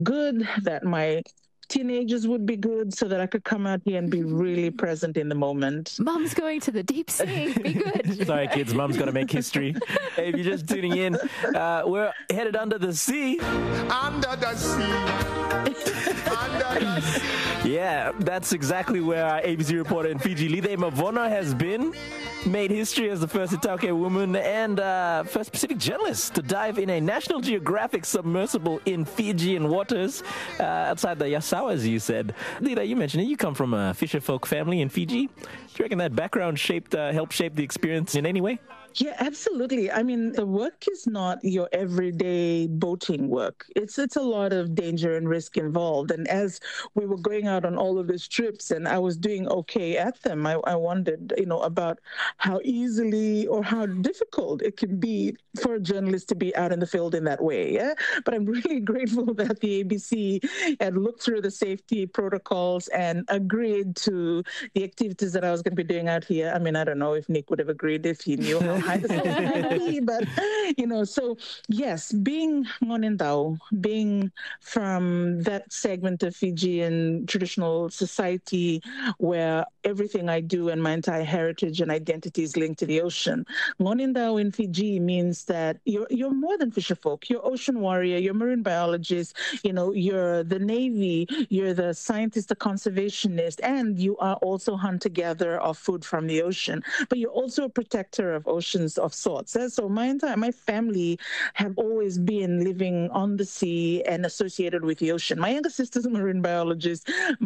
good, that my teenagers would be good, so that I could come out here and be really present in the moment. Mum's going to the deep sea. Be good. Sorry, kids. Mum's got to make history. Hey, if you're just tuning in, we're headed under the sea. Under the sea. Under the sea. Yeah, that's exactly where our ABC reporter in Fiji, Lithe Mavona, has been. Made history as the first Itauke woman and first Pacific journalist to dive in a National Geographic submersible in Fijian waters outside the Yasawa, as you said. Lithe, you mentioned it. You come from a fisherfolk family in Fiji. Do you reckon that background helped shape the experience in any way? Yeah, absolutely. I mean, the work is not your everyday boating work. It's a lot of danger and risk involved. And as we were going out on all of these trips and I was doing okay at them, I wondered, about how easily or how difficult it can be for a journalist to be out in the field in that way. Yeah? But I'm really grateful that the ABC had looked through the safety protocols and agreed to the activities that I was going to be doing out here. I mean, I don't know if Nick would have agreed if he knew how high the field might be, but, so yes, being Ngonindau, being from that segment of Fijian traditional society where everything I do and my entire heritage and identity is linked to the ocean. Ngonindau in Fiji means that you're more than fisherfolk. You're ocean warrior, you're marine biologist, you're the Navy, you're the scientist, the conservationist, and you are also hunter-gatherer of food from the ocean. But you're also a protector of oceans of sorts. So my family have always been living on the sea and associated with the ocean. My younger sister's a marine biologist.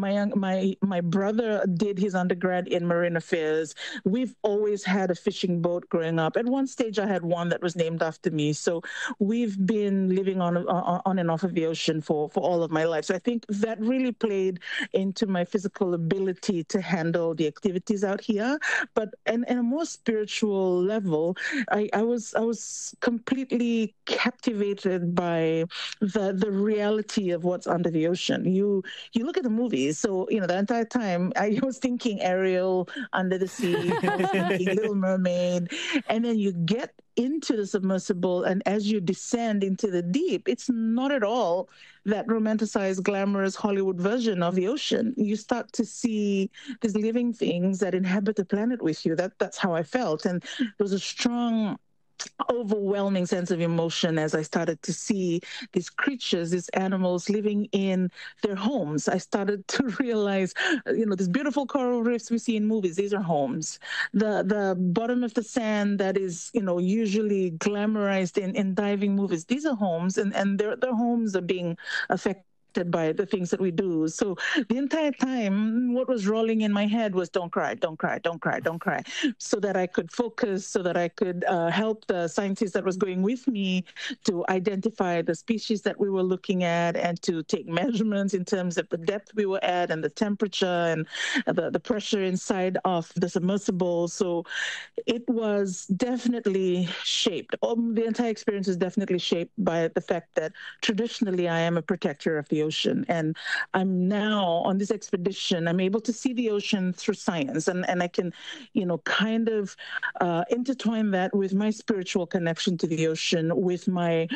My brother did his undergrad in marine affairs. We've always had a fishing boat growing up. At one stage, I had one that was named after me. So we've been living on and off of the ocean for all of my life. So I think that really played into my physical ability to handle the activities out here. But in a more spiritual level, I was completely captivated by the reality of what's under the ocean. You look at the movies, so the entire time I was thinking Ariel, Under the Sea, I was thinking Little Mermaid, and then you get into the submersible, and as you descend into the deep, it's not at all that romanticized, glamorous Hollywood version of the ocean. You start to see these living things that inhabit the planet with you. That's how I felt, and there was a strong, overwhelming sense of emotion as I started to see these creatures, these animals living in their homes. I started to realize, these beautiful coral reefs we see in movies, these are homes. The bottom of the sand that is, usually glamorized in diving movies, these are homes, and their homes are being affected by the things that we do. So the entire time, what was rolling in my head was, don't cry, don't cry, don't cry, don't cry, so that I could focus, so that I could help the scientists that was going with me to identify the species that we were looking at and to take measurements in terms of the depth we were at and the temperature and the pressure inside of the submersible. So it was definitely shaped. The entire experience is definitely shaped by the fact that traditionally I am a protector of the ocean. And I'm now on this expedition, I'm able to see the ocean through science. And I can, kind of intertwine that with my spiritual connection to the ocean, with my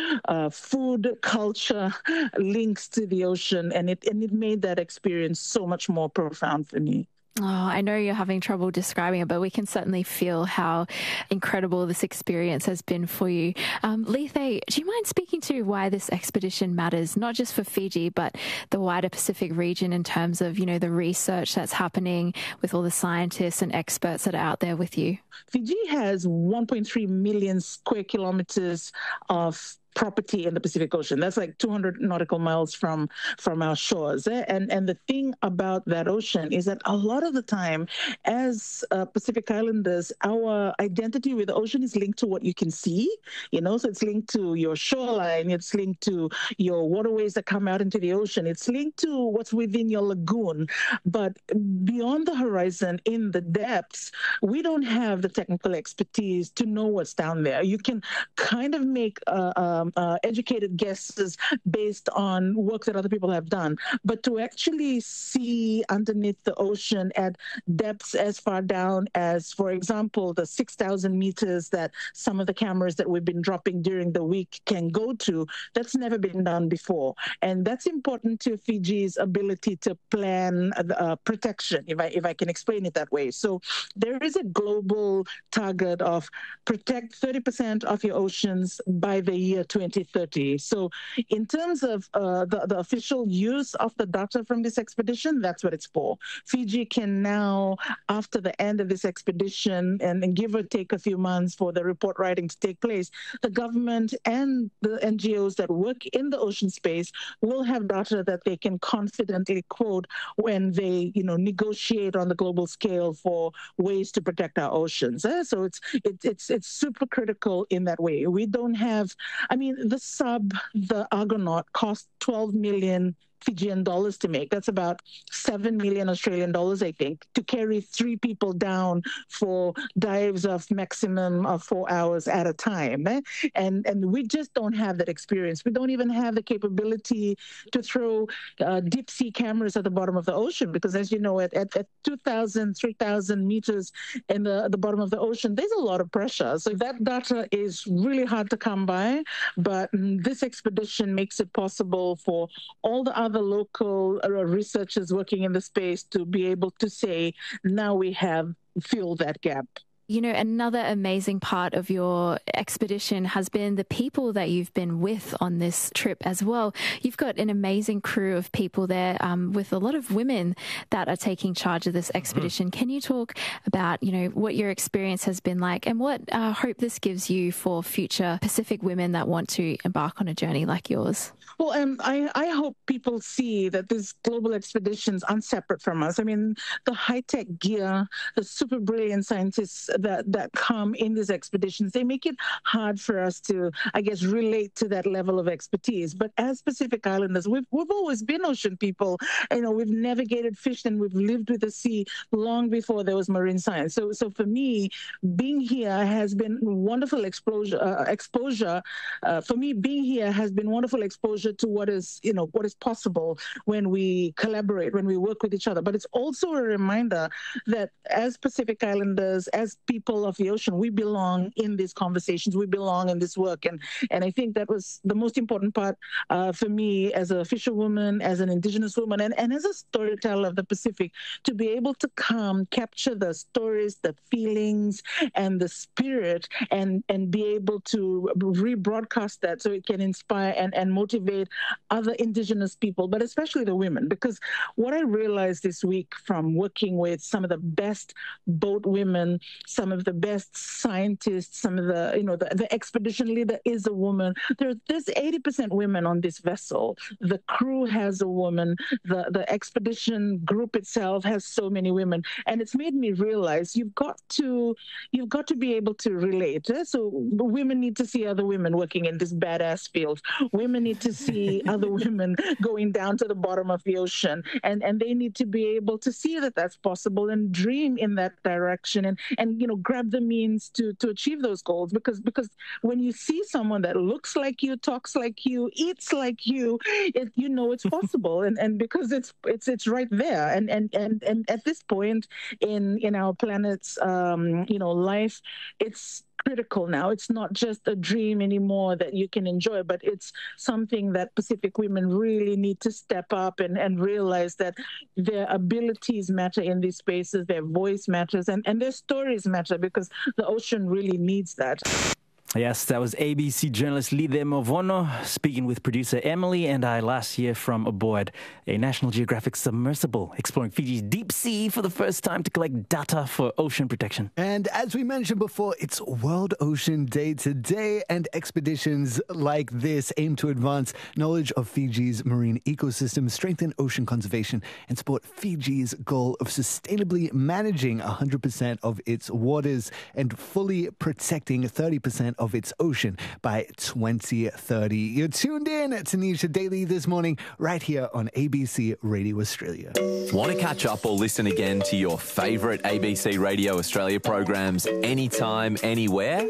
food culture links to the ocean. And it made that experience so much more profound for me. Oh, I know you're having trouble describing it, but we can certainly feel how incredible this experience has been for you. Lithe, do you mind speaking to why this expedition matters, not just for Fiji, but the wider Pacific region in terms of, the research that's happening with all the scientists and experts that are out there with you? Fiji has 1.3 million square kilometers of property in the Pacific Ocean. That's like 200 nautical miles from our shores. And the thing about that ocean is that a lot of the time, as Pacific Islanders, our identity with the ocean is linked to what you can see, so it's linked to your shoreline, it's linked to your waterways that come out into the ocean, it's linked to what's within your lagoon. But beyond the horizon, in the depths, we don't have the technical expertise to know what's down there. You can kind of make a educated guesses based on work that other people have done. But to actually see underneath the ocean at depths as far down as, for example, the 6,000 meters that some of the cameras that we've been dropping during the week can go to, that's never been done before. And that's important to Fiji's ability to plan protection, if I can explain it that way. So there is a global target of protect 30% of your oceans by the year 2030. So in terms of the official use of the data from this expedition, that's what it's for. Fiji can now, after the end of this expedition, and give or take a few months for the report writing to take place, the government and the NGOs that work in the ocean space will have data that they can confidently quote when they, negotiate on the global scale for ways to protect our oceans. So it's super critical in that way. We don't have, the Argonaut cost 12 million Fijian dollars to make. That's about 7 million Australian dollars, I think, to carry 3 people down for dives of maximum of 4 hours at a time. And we just don't have that experience. We don't even have the capability to throw deep sea cameras at the bottom of the ocean, because as you know, at 2,000, 3,000 meters in the bottom of the ocean, there's a lot of pressure. So that data is really hard to come by, but this expedition makes it possible for all the other local researchers working in the space to be able to say, now we have filled that gap. Another amazing part of your expedition has been the people that you've been with on this trip as well. You've got an amazing crew of people there with a lot of women that are taking charge of this expedition. Can you talk about, what your experience has been like and what hope this gives you for future Pacific women that want to embark on a journey like yours? Well, I hope people see that these global expeditions aren't separate from us. The high-tech gear, the super brilliant scientists that come in these expeditions, they make it hard for us to, relate to that level of expertise. But as Pacific Islanders, we've always been ocean people. We've navigated, fished, and we've lived with the sea long before there was marine science. So for me, being here has been wonderful exposure. For me, being here has been wonderful exposure to what is possible when we collaborate, when we work with each other. But it's also a reminder that as Pacific Islanders, as people of the ocean, we belong in these conversations, we belong in this work. And I think that was the most important part for me as a fisherwoman, as an Indigenous woman, and as a storyteller of the Pacific, to be able to capture the stories, the feelings, and the spirit, and be able to rebroadcast that so it can inspire and motivate other Indigenous people, but especially the women. Because what I realized this week from working with some of the best boat women, some of the best scientists, some of the expedition leader is a woman. There's 80% women on this vessel. The crew has a woman. The expedition group itself has so many women, and it's made me realize you've got to be able to relate. So women need to see other women working in this badass field. Women need to see other women going down to the bottom of the ocean, and they need to be able to see that that's possible and dream in that direction, and grab the means to achieve those goals. Because when you see someone that looks like you, talks like you, eats like you, it's possible, and because it's right there, and at this point in our planet's life, it's critical now. It's not just a dream anymore that you can enjoy, but it's something that Pacific women really need to step up and realize that their abilities matter in these spaces, their voice matters, and their stories matter, because the ocean really needs that. Yes, that was ABC journalist Lide Mavono speaking with producer Emily and I last year from aboard a National Geographic submersible exploring Fiji's deep sea for the first time to collect data for ocean protection. And as we mentioned before, it's World Ocean Day today, and expeditions like this aim to advance knowledge of Fiji's marine ecosystem, strengthen ocean conservation, and support Fiji's goal of sustainably managing 100% of its waters and fully protecting 30% of its ocean by 2030. You're tuned in to Tanisha Daily this morning, right here on ABC Radio Australia. Want to catch up or listen again to your favourite ABC Radio Australia programs anytime, anywhere?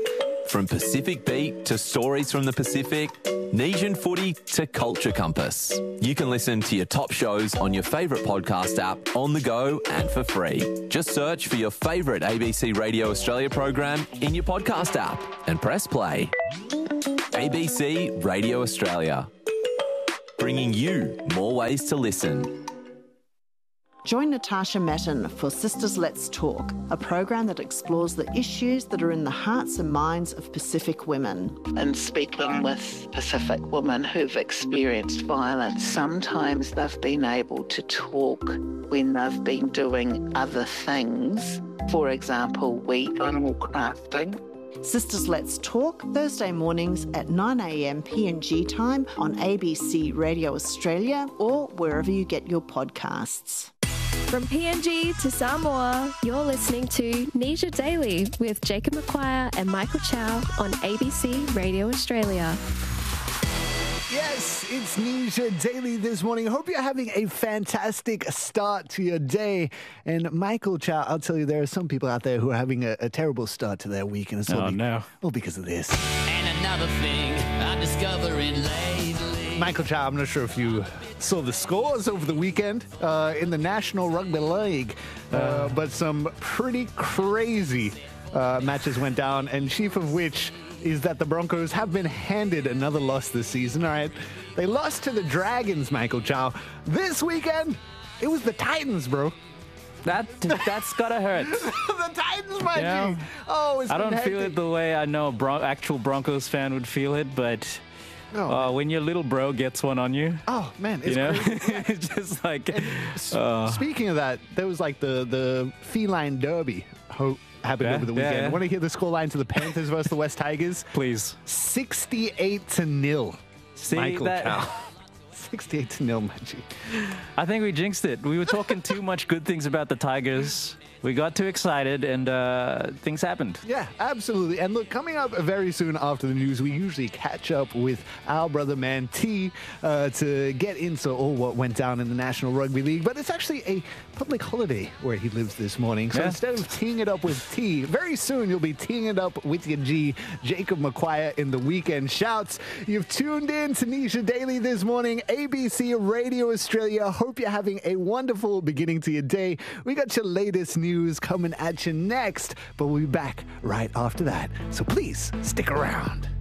From Pacific Beat to Stories from the Pacific, Nesian Footy to Culture Compass. You can listen to your top shows on your favourite podcast app, on the go and for free. Just search for your favourite ABC Radio Australia program in your podcast app and press play. ABC Radio Australia, bringing you more ways to listen. Join Natasha Matten for Sisters Let's Talk, a program that explores the issues that are in the hearts and minds of Pacific women. And speaking with Pacific women who've experienced violence, sometimes they've been able to talk when they've been doing other things. For example, wheat animal crafting. Sisters Let's Talk, Thursday mornings at 9 a.m. PNG time on ABC Radio Australia or wherever you get your podcasts. From PNG to Samoa, you're listening to Nesia Daily with Jacob McQuire and Michael Chow on ABC Radio Australia. Yes, it's Nesia Daily this morning. Hope you're having a fantastic start to your day. And Michael Chow, I'll tell you, there are some people out there who are having a terrible start to their week. And it's all because of this. And another thing I'm discovering lately. Michael Chow, I'm not sure if you saw the scores over the weekend in the National Rugby League, but some pretty crazy matches went down, and chief of which is that the Broncos have been handed another loss this season. All right, they lost to the Dragons, Michael Chow. This weekend, it was the Titans, bro. That's gotta hurt. The Titans, my G. Oh, it's I don't hectic. feel it the way I know actual Broncos fan would feel it, but when your little bro gets one on you. Oh, man, it's crazy. It's just like... Speaking of that, there was like the feline derby happened over the weekend. Yeah. Want to hear the scoreline to the Panthers versus the West Tigers? Please. 68-0. See Michael that? Chow. 68-0, my G. I think we jinxed it. We were talking too much good things about the Tigers. We got too excited and things happened. Yeah, absolutely. And look, coming up very soon after the news, we usually catch up with our brother man T to get into all what went down in the National Rugby League. But it's actually a public holiday where he lives this morning. So instead of teeing it up with T, very soon you'll be teeing it up with your G, Jacob McQuire in the Weekend Shouts. You've tuned in to Nesia Daily this morning, ABC Radio Australia. Hope you're having a wonderful beginning to your day. We got your latest news coming at you next, but we'll be back right after that. So please stick around.